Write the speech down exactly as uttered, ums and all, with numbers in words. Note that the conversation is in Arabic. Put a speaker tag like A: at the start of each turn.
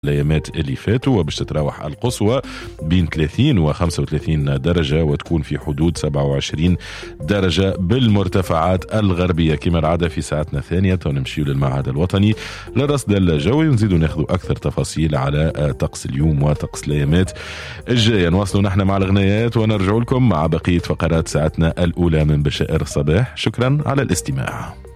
A: الايامات اللي فاتوا، وباش تتراوح القصوى بين ثلاثين و خمسة وثلاثين درجة وتكون في حدود سبعة وعشرين درجة بالمرتفعات الغربية. كما العادة في ساعتنا الثانية ونمشي للمعهد الوطني للرصد الجوي ونزيدوا ناخذوا أكثر تفاصيل على طقس اليوم وطقس الايامات الجاية. نواصلوا نحن مع الغنيات ونرجع لكم مع بقية فقرات ساعتنا الأولى من بشائر الصباح. شكرا على الاستماع.